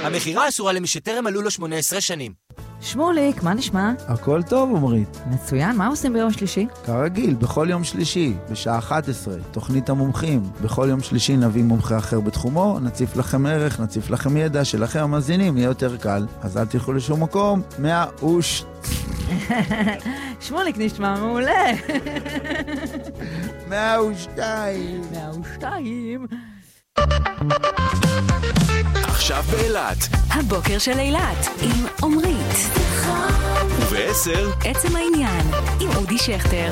המחירה אסורה למי שטרם מלאו לו 18 שנים. שמוליק, מה נשמע? הכל טוב, עומרית. מצוין, מה עושים ביום שלישי? כרגיל, בכל יום שלישי, בשעה 11, תוכנית המומחים. בכל יום שלישי נביא מומחה אחר בתחומו, נציף לכם ערך, נציף לכם ידע, שלכם המאזינים יהיה יותר קל. אז אל תלכו לשום מקום, 100 שמוליק נשמע מעולה. 102. 102. עכשיו באילת. הבוקר של אילת עם עומרית. וב10 עצם העניין עם אודי שכטר.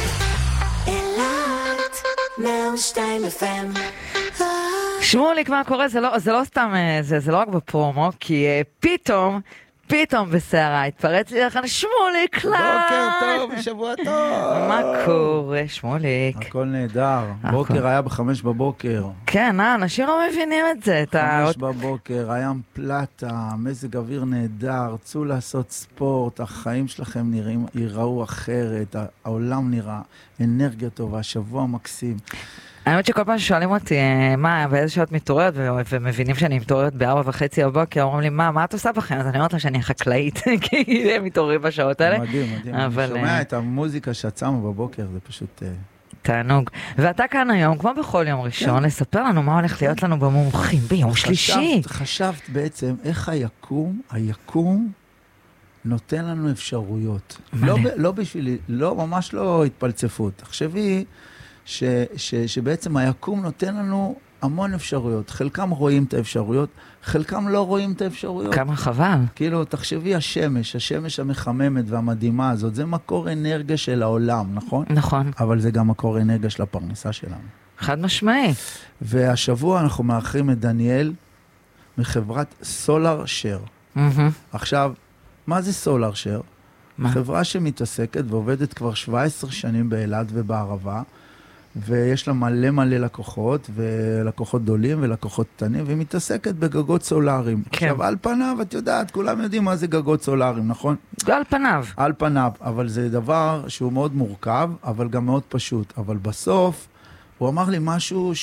אילת 102 FM. שמוליק, מה קורה? זה לא סתם, זה לא רק בפרומו, כי פתאום בסערה התפרץ לי לכאן שמוליק קליין. בוקר טוב, שבוע טוב. מה קורה, שמוליק? הכל נהדר. בוקר היה ב5 בבוקר. כן, אנשים לא מבינים את זה. 5 בבוקר, הים פלטה, מזג אוויר נהדר, צאו לעשות ספורט, החיים שלכם יראו אחרת, העולם נראה, אנרגיה טובה, שבוע מקסים. האמת שכל פעם ששואלים אותי, מה, באיזה שעות מתעוררת, ומבינים שאני מתעוררת ב4:30 בבוקר, אומרים לי, מה את עושה בכם? אז אני אומרת לה שאני חקלאית, כי הם מתעוררים בשעות האלה. מדהים, מדהים. אני שומע את המוזיקה שאת שמה בבוקר, זה פשוט תענוג. ואתה כאן היום, כמו בכל יום ראשון, לספר לנו מה הולך להיות לנו במומחים ביום שלישי. חשבת בעצם איך היקום נותן לנו אפשרויות. לא בשבילי, ממש לא התפלצפות. תחשבי, שבעצם היקום נותן לנו המון אפשרויות. חלקם רואים את האפשרויות, חלקם לא רואים את האפשרויות. כמה חבל. כאילו, תחשבי השמש המחממת והמדהימה הזאת, זה מקור אנרגיה של העולם, נכון? נכון. אבל זה גם מקור אנרגיה של הפרנסה שלנו. חד משמעי. והשבוע אנחנו מארחים את דניאל מחברת סולר שר. עכשיו, מה זה סולר שר? חברה שמתעסקת ועובדת כבר 17 שנים באילת ובערבה, ויש לה מלא לקוחות, ולקוחות גדולים ולקוחות קטנים, והיא מתעסקת בגגות סולאריים. כן. עכשיו, על פניו, את יודעת, כולם יודעים מה זה גגות סולאריים, נכון? על פניו. על פניו, אבל זה דבר שהוא מאוד מורכב, אבל גם מאוד פשוט. אבל בסוף, הוא אמר לי משהו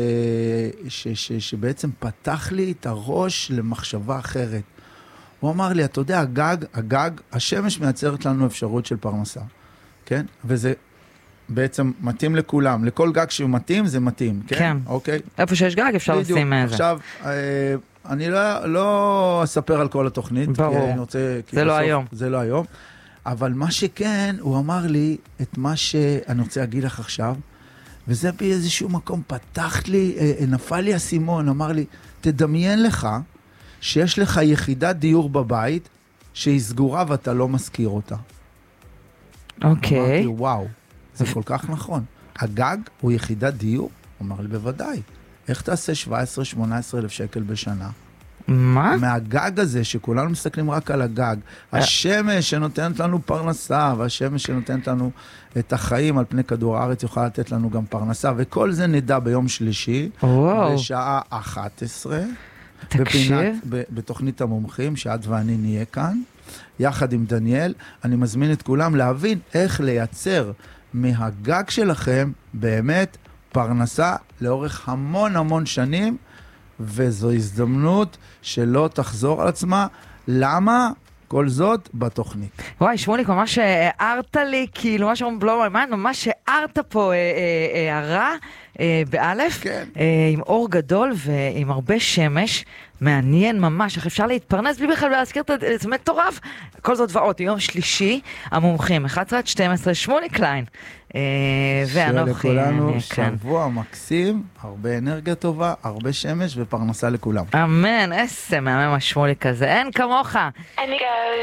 שבעצם פתח לי את הראש למחשבה אחרת. הוא אמר לי, אתה יודע, הגג, השמש מייצרת לנו אפשרות של פרנסה, כן? וזה בעצם מתאים לכולם. לכל גג שהוא מתאים, זה מתאים, כן? כן. אוקיי? איפה שיש גג אפשר לשים את זה. עכשיו, אני לא אספר על כל התוכנית. ברור. זה לא היום. זה לא היום. אבל מה שכן, הוא אמר לי את מה שאני רוצה להגיד לך עכשיו, וזה באיזשהו מקום פתח לי, נפל לי הסימון, אמר לי, תדמיין לך, שיש לך יחידת דיור בבית, שהיא סגורה ואתה לא מזכיר אותה. אוקיי. אמרתי, וואו, זה כל כך נכון. הגג הוא יחידת דיור? הוא אמר לי, בוודאי. איך תעשה 17-18 אלף שקל בשנה? מה? מהגג הזה, שכולנו מסתכלים רק על הגג, השמש שנותנת לנו פרנסה, והשמש שנותנת לנו את החיים על פני כדור הארץ, יכולה לתת לנו גם פרנסה, וכל זה נדע ביום שלישי, בשעה 11, בתוכנית המומחים, שאת ואני נהיה כאן, יחד עם דניאל. אני מזמין את כולם להבין איך לייצר מהגג שלכם באמת פרנסה לאורך המון שנים, וזו הזדמנות שלא תחזור על עצמה. למה? כל זאת בתוכנית. וואי, שמוליק, ממש הערת לי, כאילו, מה שאומרים בלום המים, ממש הערת פה הערה באלף, כן. עם אור גדול ועם הרבה שמש, מעניין ממש, איך אפשר להתפרנס בלי בכלל להזכיר את זה, זה מטורף. כל זאת ועוד, יום שלישי, המומחים, 11-12, שמוליק קליין. ואנוכי, לכולנו שבוע מקסים, הרבה אנרגיה טובה, הרבה שמש ופרנסה לכולם. אמן, איזה מהמם השמוליק הזה, אין כמוך.